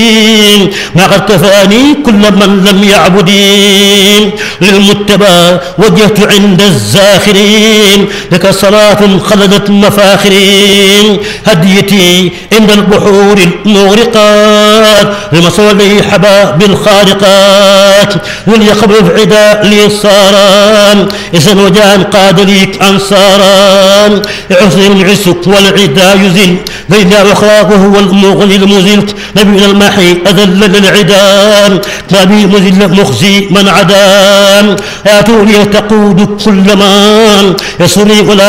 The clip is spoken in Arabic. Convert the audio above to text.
ما قد كفاني كل من لم يعبدين للمتبى وجهت عند الزاخرين لك صلاة خلدت مفاخرين هديتي عند البحور المغرقات لمصولي حباب الخارقات وليقبل عدا لي صاران إذن وجان قاد ليك أنصاران عزل العسك والعدا يزل بين أخلاقه هو المغني المزل نبي المحي أذل للعدان نبي مذل مخزي من عدان آتوني تقود كل من يسري ولا